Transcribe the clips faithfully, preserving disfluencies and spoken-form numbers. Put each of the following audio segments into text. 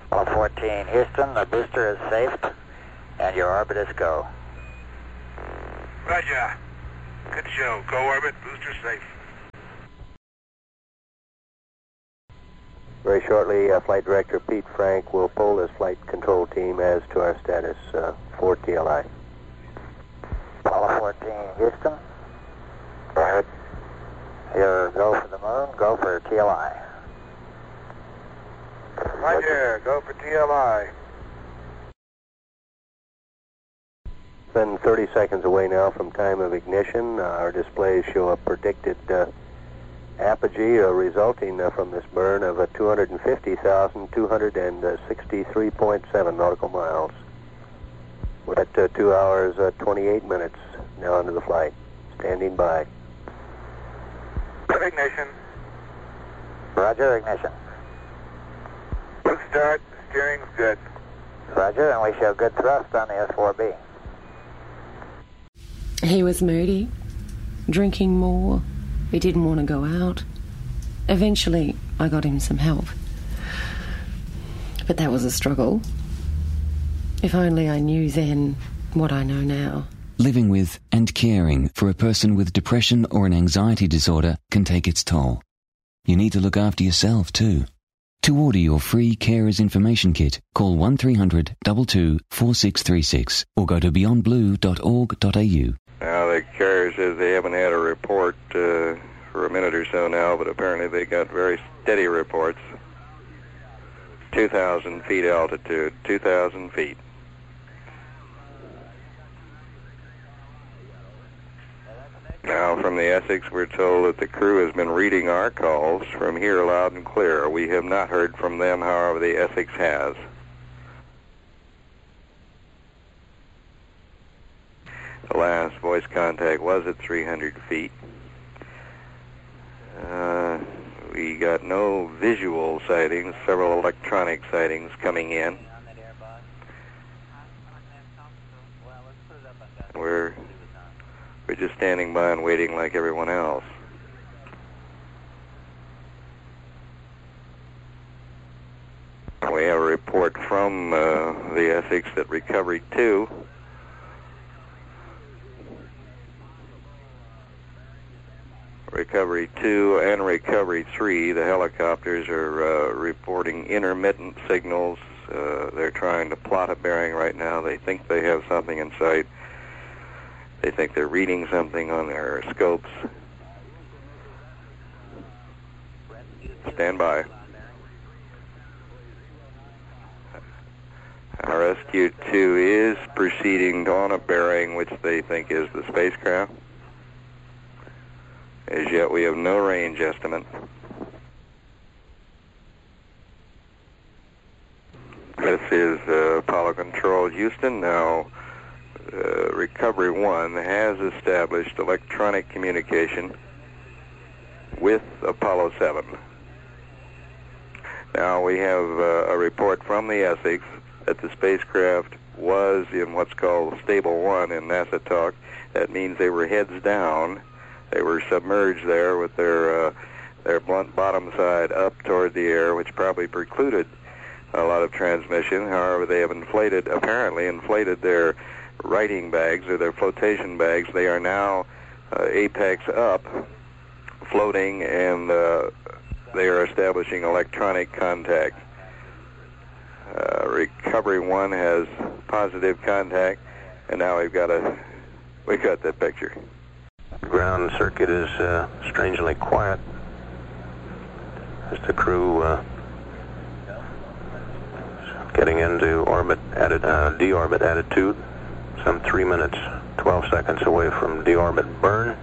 Apollo fourteen, Houston, the booster is safe, and your orbit is go. Roger. Good show. Go orbit, booster safe. Very shortly, uh, Flight Director Pete Frank will poll his flight control team as to our status uh, for T L I. Apollo fourteen, Houston. Go ahead. Your go for the moon, go for T L I. Roger. Go for T L I. Been thirty seconds away now from time of ignition. Uh, our displays show a predicted uh, apogee uh, resulting uh, from this burn of uh, two hundred fifty thousand two hundred sixty-three point seven nautical miles. We're at uh, two hours, uh, twenty-eight minutes now into the flight. Standing by. Ignition. Roger, ignition. Good start. Steering's good. Roger, and we show good thrust on the S four B. He was moody, drinking more. He didn't want to go out. Eventually, I got him some help. But that was a struggle. If only I knew then what I know now. Living with and caring for a person with depression or an anxiety disorder can take its toll. You need to look after yourself too. To order your free Carers Information Kit, call one three hundred, two two, four six three six or go to beyond blue dot org dot a u. Now, the carrier says they haven't had a report uh, for a minute or so now, but apparently they got very steady reports. two thousand feet altitude, two thousand feet. Now, from the Essex, we're told that the crew has been reading our calls from here loud and clear. We have not heard from them, however, the Essex has. The last voice contact was at three hundred feet. Uh, we got no visual sightings, several electronic sightings coming in. We're, we're just standing by and waiting like everyone else. We have a report from uh, the Essex that Recovery two Recovery two and Recovery three, the helicopters are uh, reporting intermittent signals. Uh, they're trying to plot a bearing right now. They think they have something in sight. They think they're reading something on their scopes. Stand by. Our S Q two is proceeding on a bearing which they think is the spacecraft. As yet, we have no range estimate. This is uh, Apollo Control Houston. Now, uh, Recovery one has established electronic communication with Apollo seven. Now, we have uh, a report from the Essex that the spacecraft was in what's called Stable one in NASA talk. That means they were heads down. They were submerged there with their uh, their blunt bottom side up toward the air, which probably precluded a lot of transmission. However, they have inflated, apparently inflated their righting bags or their flotation bags. They are now uh, apex up, floating, and uh, they are establishing electronic contact. Uh, Recovery one has positive contact, and now we've got a we got that picture. Ground circuit is uh, strangely quiet as the crew uh, getting into orbit, atti- uh, deorbit attitude, some three minutes, twelve seconds away from deorbit burn.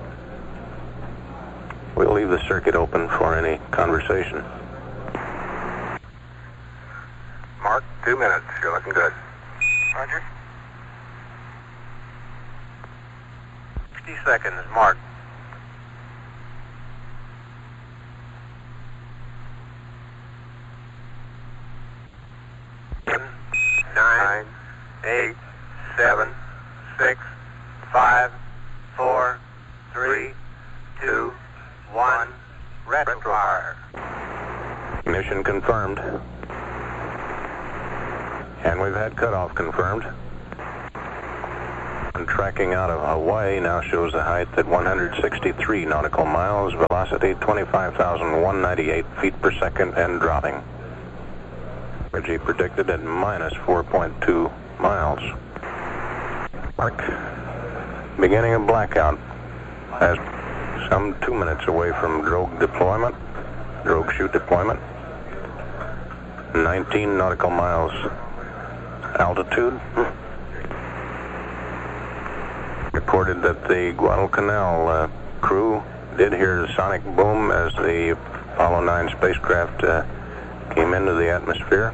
We'll leave the circuit open for any conversation. Mark, two minutes. You're looking good. Roger. sixty seconds, Mark. Nine, eight, seven, six, five, four, three, two, one. Retro fire. Mission confirmed. And we've had cutoff confirmed. And tracking out of Hawaii now shows the height at one hundred sixty-three nautical miles, velocity twenty-five thousand one hundred ninety-eight feet per second and dropping. Energy predicted at minus four point two miles. Mark. Beginning of blackout. As some two minutes away from drogue deployment, drogue chute deployment. nineteen nautical miles altitude. Reported that the Guadalcanal uh, crew did hear the sonic boom as the Apollo nine spacecraft uh, came into the atmosphere.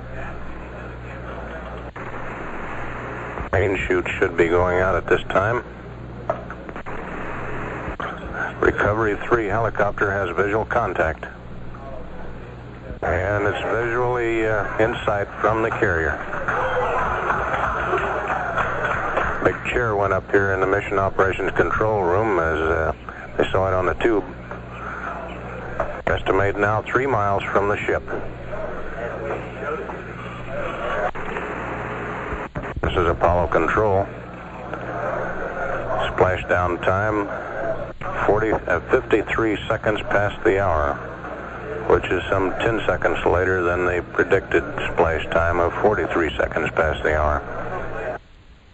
Main chute should be going out at this time. Recovery three helicopter has visual contact. And it's visually uh, in sight from the carrier. Big chair went up here in the Mission Operations Control Room as uh, they saw it on the tube. Estimate now three miles from the ship. This is Apollo Control. Splashdown time forty, uh, fifty-three seconds past the hour, which is some ten seconds later than the predicted splash time of forty-three seconds past the hour.